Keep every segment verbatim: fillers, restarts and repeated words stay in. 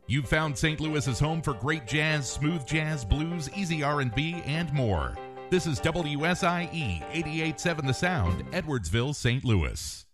You've found Saint Louis's home for great jazz, smooth jazz, blues, easy R and B, and more. This is W S I E eighty-eight point seven The Sound, Edwardsville, Saint Louis.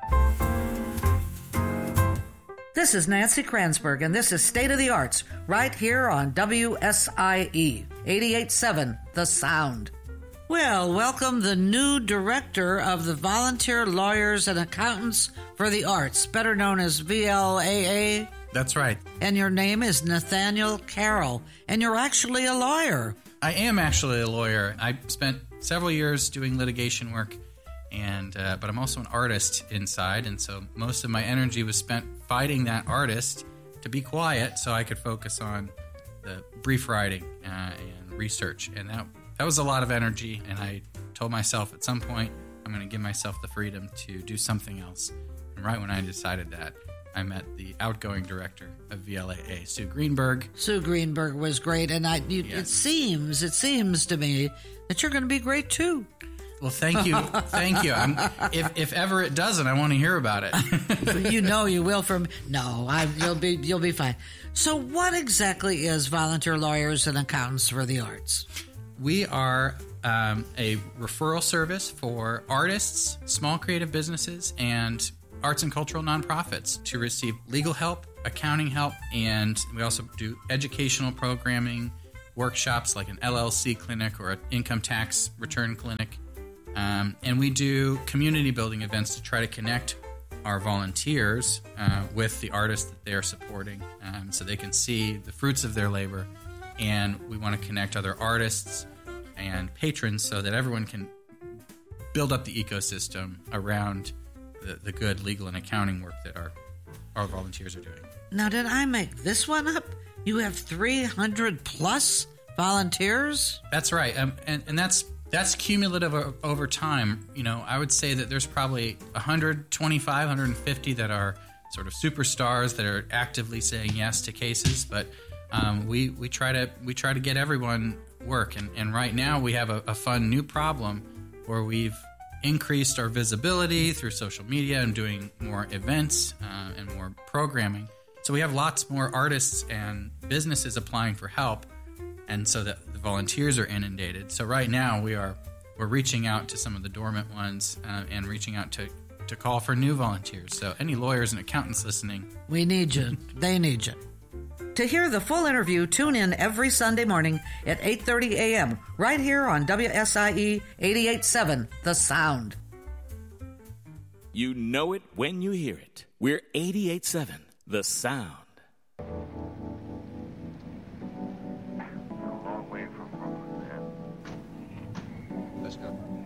This is Nancy Kranzberg, and this is State of the Arts, right here on W S I E eighty-eight point seven The Sound. Well, welcome the new director of the Volunteer Lawyers and Accountants for the Arts, better known as V L A A. That's right. And your name is Nathaniel Carroll, and you're actually a lawyer. I am actually a lawyer. I spent several years doing litigation work, and uh, but I'm also an artist inside, and so most of my energy was spent fighting that artist to be quiet so I could focus on the brief writing uh, and research. And that, that was a lot of energy, and I told myself at some point I'm going to give myself the freedom to do something else. And right when I decided that, I met the outgoing director of V L A A, Sue Greenberg. Sue Greenberg was great, and I, you, Yeah. it seems, it seems to me that you're going to be great too. Well, thank you, thank you. I'm, if if ever it doesn't, I want to hear about it. You know you will. From no, I, you'll be you'll be fine. So, what exactly is Volunteer Lawyers and Accountants for the Arts? We are um, a referral service for artists, small creative businesses, and arts and cultural nonprofits to receive legal help, accounting help, and we also do educational programming, workshops like an L L C clinic or an income tax return clinic. Um, and we do community building events to try to connect our volunteers uh, with the artists that they are supporting um, so they can see the fruits of their labor. And we want to connect other artists and patrons so that everyone can build up the ecosystem around the, the good legal and accounting work that our, our volunteers are doing. Now, did I make this one up? You have three hundred plus volunteers? That's right. Um, and, and that's that's cumulative o- over time. You know, I would say that there's probably one twenty-five, one fifty that are sort of superstars that are actively saying yes to cases. But um, we, we try to we try to get everyone work. And, and right now we have a, a fun new problem where we've increased our visibility through social media and doing more events uh, and more programming. So we have lots more artists and businesses applying for help, and so that the volunteers are inundated. So right now we are we're reaching out to some of the dormant ones uh, and reaching out to, to call for new volunteers. So any lawyers and accountants listening, We need you. They need you. To hear the full interview, tune in every Sunday morning at eight thirty a.m. right here on W S I E eighty-eight point seven The Sound. You know it when you hear it. We're eighty-eight point seven The Sound. A long way from Brooklyn, man. Let's go.